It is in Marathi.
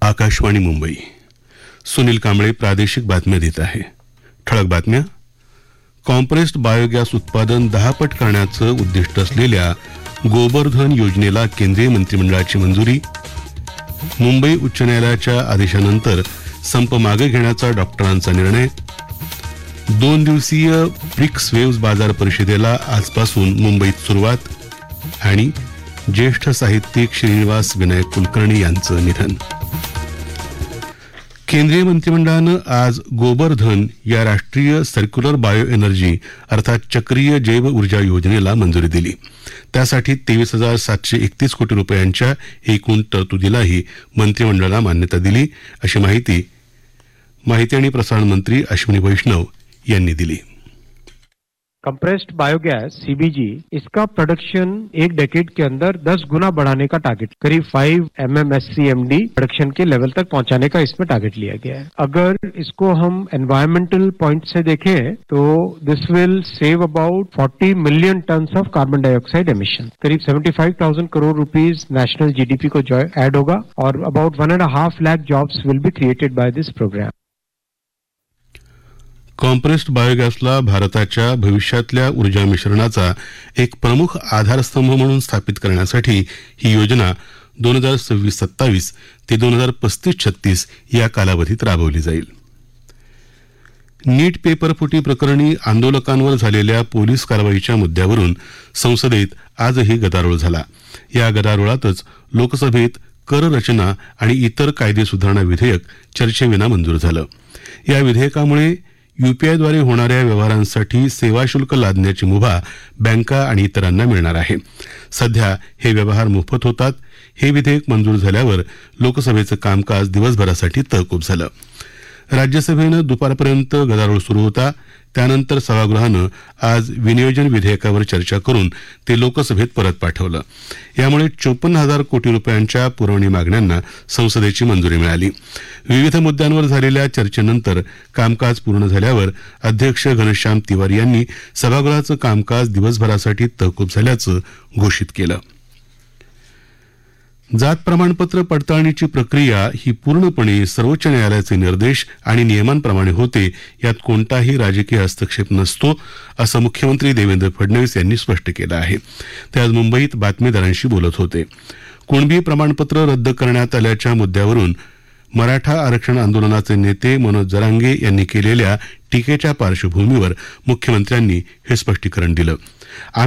आकाशवाणी मुंबई. सुनील कांबळे प्रादेशिक बातम्या देत आहे. ठळक बातम्या. कॉम्प्रेस्ड बायोगॅस उत्पादन 10 पट करण्याचं उद्दिष्ट असलेल्या गोबरधन योजनेला केंद्रीय मंत्रिमंडळाची मंजुरी. मुंबई उच्च न्यायालयाच्या आदेशानंतर संप मागे घेण्याचा डॉक्टरांचा निर्णय. 2 दिवसीय ब्रिक्स वेव्ज बाजार परिषदेला आजपासून मुंबईत सुरुवात. आणि ज्येष्ठ साहित्यिक श्रीनिवास विनायक कुलकर्णी यांचं निधन. केंद्रीय मंत्रिमंडळानं आज गोबरधन या राष्ट्रीय सर्क्युलर बायो एनर्जी अर्थात चक्रीय जैव ऊर्जा योजनेला मंजुरी दिली. त्यासाठी 23,731 कोटी रुपयांच्या एकूण तरतुदीलाही मंत्रिमंडळानं मान्यता दिली, अशी माहिती आणि प्रसारण मंत्री अश्विनी वैष्णव यांनी दिली. कंप्रेस्ड बायोगैस सीबीजी इसका प्रोडक्शन 1 डेकेड के अंदर 10 गुना बढ़ाने का टारगेट, करीब 5 MMSCMD प्रोडक्शन के लेवल तक पहुंचाने का इसमें टारगेट लिया गया है. अगर इसको हम एनवायरमेंटल पॉइंट से देखें तो दिस will save about 40 million tons of carbon dioxide emission. करीब 75,000 करोड़ रुपीस नेशनल जीडीपी को ऐड होगा और about 1.5 lakh jobs will be created by this programme. Compressed बायोगॅसला भारताच्या भविष्यातल्या ऊर्जा मिश्रणाचा एक प्रमुख आधारस्तंभ म्हणून स्थापित करण्यासाठी ही योजना 2026-27 ते 2035-36 या कालावधीत राबवली जाईल. नीट पेपरफुटी प्रकरणी आंदोलकांवर झालेल्या पोलीस कारवाईच्या मुद्द्यावरून संसदेत आजही गदारोळ झाला. या गदारोळातच लोकसभेत कर रचना आणि इतर कायदे सुधारणा विधेयक चर्चेविना मंजूर झालं. या विधेयकामुळे यूपीआयद्वारे होणाऱ्या व्यवहारांसाठी सेवा शुल्क लादण्याची मुभा बँका आणि इतरांना मिळणार आहे. सध्या हे व्यवहार मोफत होतात. हे विधेयक मंजूर झाल्यावर लोकसभेचं कामकाज दिवसभरासाठी तहकूब झालं. राज्यसभेनं दुपारपर्यंत गदारोळ सुरू होता. त्यानंतर सभागृहानं आज विनियोजन विधेयकावर चर्चा करून ते लोकसभेत परत पाठवलं. यामुळे 54,000 कोटी रुपयांच्या पुरवणी मागण्यांना संसदेची मंजुरी मिळाली. विविध मुद्द्यांवर झालेल्या चर्चेनंतर कामकाज पूर्ण झाल्यावर अध्यक्ष घनश्याम तिवारी यांनी सभागृहाचं कामकाज दिवसभरासाठी तहकूब झाल्याचं घोषित केलं. जात प्रमाणपत्र पडताळणीची प्रक्रिया ही पूर्णपणे सर्वोच्च न्यायालयाचे निर्देश आणि नियमांप्रमाणे होते. यात कोणताही राजकीय हस्तक्षेप नसतो, असं मुख्यमंत्री देवेंद्र फडणवीस यांनी स्पष्ट केलं आहे. ते आज मुंबईत बातमीदारांशी बोलत होते. कुणबी प्रमाणपत्र रद्द करण्यात आल्याच्या मुद्द्यावरून मराठा आरक्षण आंदोलनाचे नेते मनोज जरांगे यांनी केलेल्या टीकेच्या पार्श्वभूमीवर मुख्यमंत्र्यांनी हे स्पष्टीकरण दिलं.